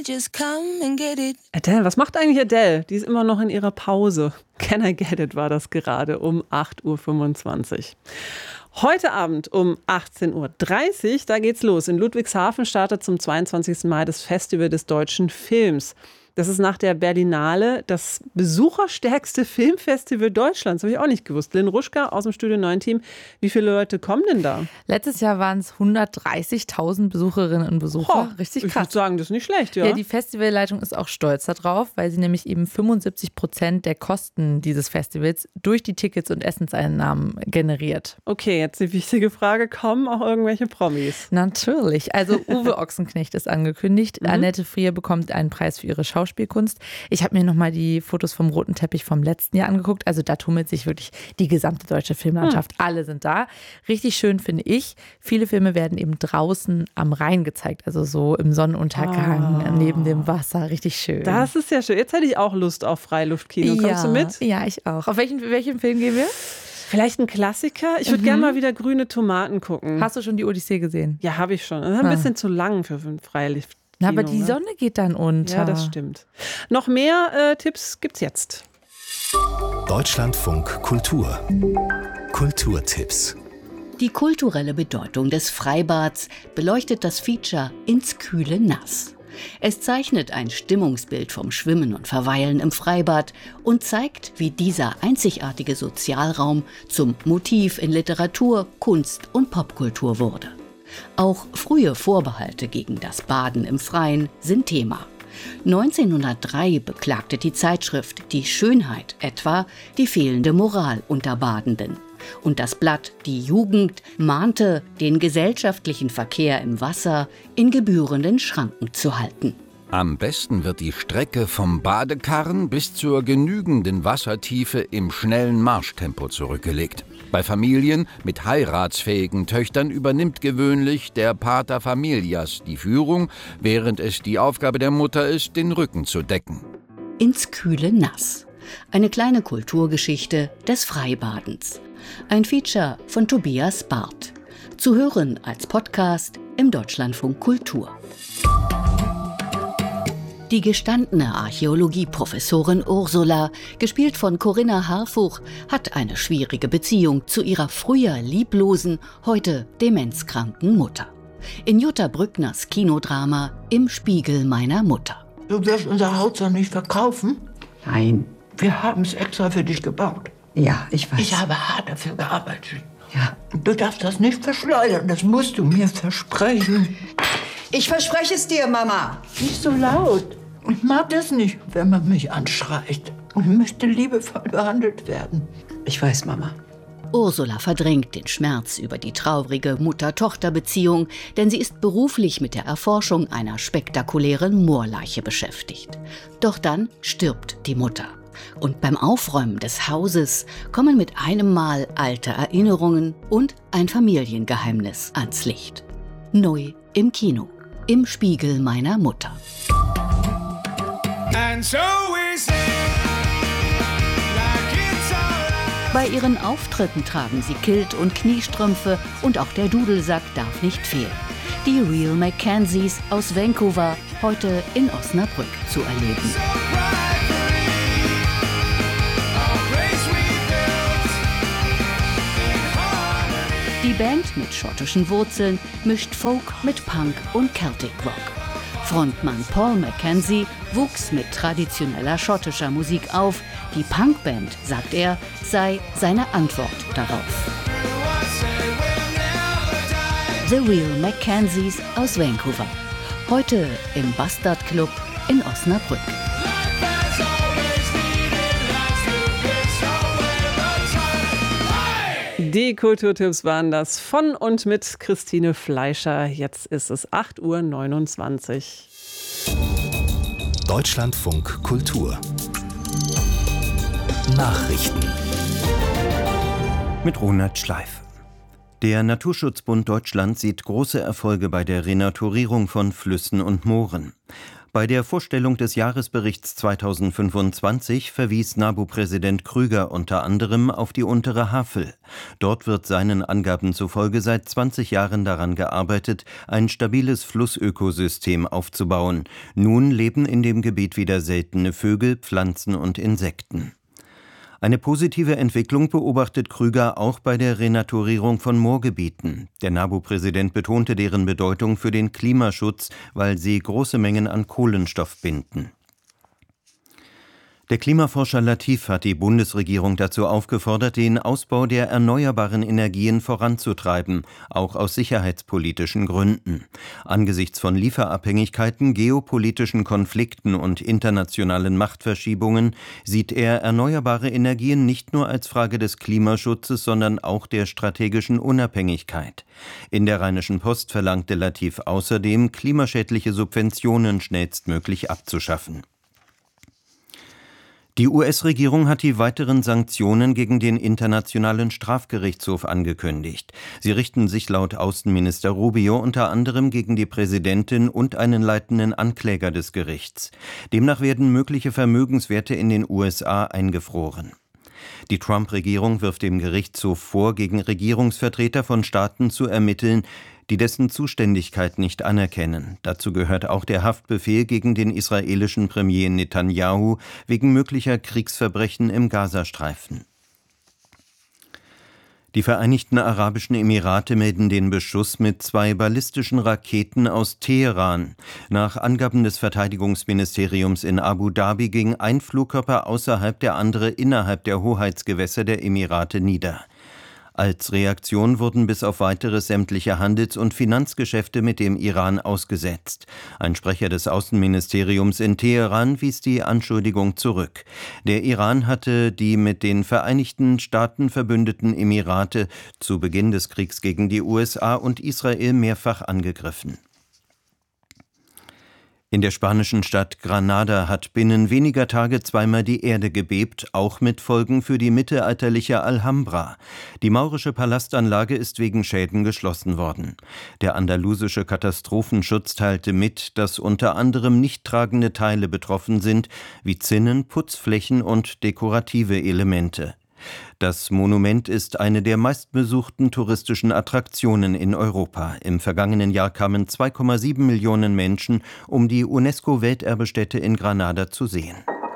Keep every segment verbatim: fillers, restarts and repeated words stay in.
Just come and get it. Adele, was macht eigentlich Adele? Die ist immer noch in ihrer Pause. Can I Get It war das gerade um acht Uhr fünfundzwanzig. Heute Abend um achtzehn Uhr dreißig, da geht's los. In Ludwigshafen startet zum zweiundzwanzigsten Mai das Festival des deutschen Films. Das ist nach der Berlinale das besucherstärkste Filmfestival Deutschlands. Habe ich auch nicht gewusst. Lynn Ruschka aus dem Studio neun Team. Wie viele Leute kommen denn da? Letztes Jahr waren es hundertdreißigtausend Besucherinnen und Besucher. Oh, Richtig ich krass. würde sagen, das ist nicht schlecht, ja. Ja, die Festivalleitung ist auch stolz darauf, weil sie nämlich eben fünfundsiebzig Prozent der Kosten dieses Festivals durch die Tickets und Essenseinnahmen generiert. Okay, jetzt die wichtige Frage. Kommen auch irgendwelche Promis? Natürlich. Also Uwe Ochsenknecht ist angekündigt. Mhm. Annette Frier bekommt einen Preis für ihre Schauspielkunst. Ich habe mir nochmal die Fotos vom roten Teppich vom letzten Jahr angeguckt. Also da tummelt sich wirklich die gesamte deutsche Filmlandschaft. Hm. Alle sind da. Richtig schön finde ich. Viele Filme werden eben draußen am Rhein gezeigt. Also so im Sonnenuntergang, oh. neben dem Wasser. Richtig schön. Das ist ja schön. Jetzt hätte ich auch Lust auf Freiluftkino. Kommst ja, du mit? Ja, ich auch. Auf welchen, welchen Film gehen wir? Vielleicht ein Klassiker? Ich würde mhm. gerne mal wieder Grüne Tomaten gucken. Hast du schon die Odyssee gesehen? Ja, habe ich schon. Das ist ein ah. bisschen zu lang für ein Freiluftkino. Na, aber die ne? Sonne geht dann unter. Ja, das stimmt. Noch mehr äh, Tipps gibt's jetzt. Deutschlandfunk Kultur. Kulturtipps. Die kulturelle Bedeutung des Freibads beleuchtet das Feature Ins kühle Nass. Es zeichnet ein Stimmungsbild vom Schwimmen und Verweilen im Freibad und zeigt, wie dieser einzigartige Sozialraum zum Motiv in Literatur, Kunst und Popkultur wurde. Auch frühe Vorbehalte gegen das Baden im Freien sind Thema. neunzehnhundertdrei beklagte die Zeitschrift Die Schönheit etwa die fehlende Moral unter Badenden. Und das Blatt Die Jugend mahnte, den gesellschaftlichen Verkehr im Wasser in gebührenden Schranken zu halten. Am besten wird die Strecke vom Badekarren bis zur genügenden Wassertiefe im schnellen Marschtempo zurückgelegt. Bei Familien mit heiratsfähigen Töchtern übernimmt gewöhnlich der Pater Familias die Führung, während es die Aufgabe der Mutter ist, den Rücken zu decken. Ins kühle Nass. Eine kleine Kulturgeschichte des Freibadens. Ein Feature von Tobias Barth. Zu hören als Podcast im Deutschlandfunk Kultur. Die gestandene Archäologieprofessorin Ursula, gespielt von Corinna Harfuch, hat eine schwierige Beziehung zu ihrer früher lieblosen, heute demenzkranken Mutter. In Jutta Brückners Kinodrama Im Spiegel meiner Mutter. Du wirst unser Haus doch nicht verkaufen? Nein. Wir haben es extra für dich gebaut. Ja, ich weiß. Ich habe hart dafür gearbeitet. Ja. Du darfst das nicht verschleudern, das musst du mir versprechen. Ich verspreche es dir, Mama. Nicht so laut. Ich mag das nicht, wenn man mich anschreit. Ich möchte liebevoll behandelt werden. Ich weiß, Mama. Ursula verdrängt den Schmerz über die traurige Mutter-Tochter-Beziehung, denn sie ist beruflich mit der Erforschung einer spektakulären Moorleiche beschäftigt. Doch dann stirbt die Mutter. Und beim Aufräumen des Hauses kommen mit einem Mal alte Erinnerungen und ein Familiengeheimnis ans Licht. Neu im Kino. Im Spiegel meiner Mutter. And so we sing, like it's alright. Bei ihren Auftritten tragen sie Kilt und Kniestrümpfe und auch der Dudelsack darf nicht fehlen. Die Real Mackenzies aus Vancouver, heute in Osnabrück zu erleben. Die Band mit schottischen Wurzeln mischt Folk mit Punk und Celtic Rock. Frontmann Paul Mackenzie wuchs mit traditioneller schottischer Musik auf. Die Punkband, sagt er, sei seine Antwort darauf. The Real Mackenzies aus Vancouver. Heute im Bastard Club in Osnabrück. Die Kulturtipps waren das von und mit Christine Fleischer. Jetzt ist es acht Uhr neunundzwanzig. Deutschlandfunk Kultur. Nachrichten. Mit Ronald Schleif. Der Naturschutzbund Deutschland sieht große Erfolge bei der Renaturierung von Flüssen und Mooren. Bei der Vorstellung des Jahresberichts zweitausendfünfundzwanzig verwies NABU-Präsident Krüger unter anderem auf die untere Havel. Dort wird seinen Angaben zufolge seit zwanzig Jahren daran gearbeitet, ein stabiles Flussökosystem aufzubauen. Nun leben in dem Gebiet wieder seltene Vögel, Pflanzen und Insekten. Eine positive Entwicklung beobachtet Krüger auch bei der Renaturierung von Moorgebieten. Der NABU-Präsident betonte deren Bedeutung für den Klimaschutz, weil sie große Mengen an Kohlenstoff binden. Der Klimaforscher Latif hat die Bundesregierung dazu aufgefordert, den Ausbau der erneuerbaren Energien voranzutreiben, auch aus sicherheitspolitischen Gründen. Angesichts von Lieferabhängigkeiten, geopolitischen Konflikten und internationalen Machtverschiebungen sieht er erneuerbare Energien nicht nur als Frage des Klimaschutzes, sondern auch der strategischen Unabhängigkeit. In der Rheinischen Post verlangte Latif außerdem, klimaschädliche Subventionen schnellstmöglich abzuschaffen. Die U S-Regierung hat die weiteren Sanktionen gegen den Internationalen Strafgerichtshof angekündigt. Sie richten sich laut Außenminister Rubio unter anderem gegen die Präsidentin und einen leitenden Ankläger des Gerichts. Demnach werden mögliche Vermögenswerte in den U S A eingefroren. Die Trump-Regierung wirft dem Gerichtshof vor, gegen Regierungsvertreter von Staaten zu ermitteln, die dessen Zuständigkeit nicht anerkennen. Dazu gehört auch der Haftbefehl gegen den israelischen Premier Netanyahu wegen möglicher Kriegsverbrechen im Gazastreifen. Die Vereinigten Arabischen Emirate melden den Beschuss mit zwei ballistischen Raketen aus Teheran. Nach Angaben des Verteidigungsministeriums in Abu Dhabi ging ein Flugkörper außerhalb, der andere innerhalb der Hoheitsgewässer der Emirate nieder. Als Reaktion wurden bis auf weiteres sämtliche Handels- und Finanzgeschäfte mit dem Iran ausgesetzt. Ein Sprecher des Außenministeriums in Teheran wies die Anschuldigung zurück. Der Iran hatte die mit den Vereinigten Staaten verbündeten Emirate zu Beginn des Kriegs gegen die U S A und Israel mehrfach angegriffen. In der spanischen Stadt Granada hat binnen weniger Tage zweimal die Erde gebebt, auch mit Folgen für die mittelalterliche Alhambra. Die maurische Palastanlage ist wegen Schäden geschlossen worden. Der andalusische Katastrophenschutz teilte mit, dass unter anderem nicht tragende Teile betroffen sind, wie Zinnen, Putzflächen und dekorative Elemente. Das Monument ist eine der meistbesuchten touristischen Attraktionen in Europa. Im vergangenen Jahr kamen zwei Komma sieben Millionen Menschen, um die UNESCO-Welterbestätte in Granada zu sehen.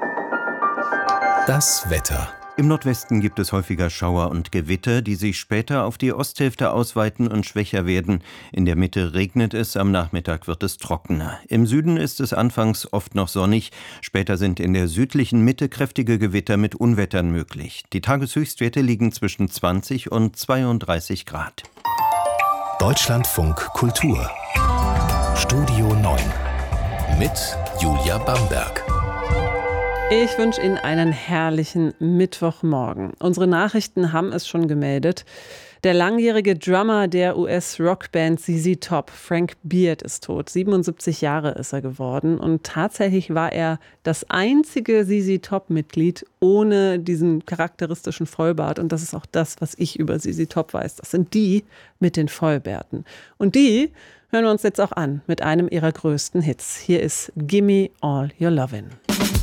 Das Wetter. Im Nordwesten gibt es häufiger Schauer und Gewitter, die sich später auf die Osthälfte ausweiten und schwächer werden. In der Mitte regnet es, am Nachmittag wird es trockener. Im Süden ist es anfangs oft noch sonnig, später sind in der südlichen Mitte kräftige Gewitter mit Unwettern möglich. Die Tageshöchstwerte liegen zwischen zwanzig und zweiunddreißig Grad. Deutschlandfunk Kultur. Studio neun. Mit Julia Bamberg. Ich wünsche Ihnen einen herrlichen Mittwochmorgen. Unsere Nachrichten haben es schon gemeldet. Der langjährige Drummer der U S-Rockband Z Z Top, Frank Beard, ist tot. siebenundsiebzig Jahre ist er geworden. Und tatsächlich war er das einzige Z Z Top-Mitglied ohne diesen charakteristischen Vollbart. Und das ist auch das, was ich über Z Z Top weiß. Das sind die mit den Vollbärten. Und die hören wir uns jetzt auch an mit einem ihrer größten Hits. Hier ist Gimme All Your Lovin'.